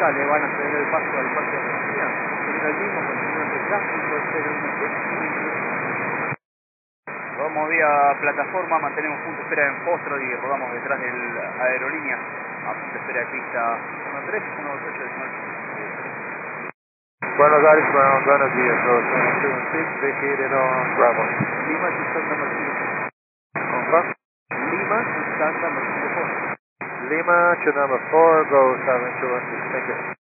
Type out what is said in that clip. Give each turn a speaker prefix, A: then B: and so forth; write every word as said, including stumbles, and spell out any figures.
A: acá le van a ceder el paso al Parque de Andalucía, tener el mismo continúa el tráfico, ser un...
B: Rodamos vía plataforma, mantenemos punto de espera en Fostro y rodamos detrás de la aerolínea a punto de espera de pista uno tres uno dos ocho diecinueve.
C: Buenos Aires ground, Buenos Dias, road two one six, vacated on Bravo.
A: Lima to Santa Martina.
C: Confirm?
A: Lima to Santa Martina.
C: Lima to number four, go seven two one six, thank you.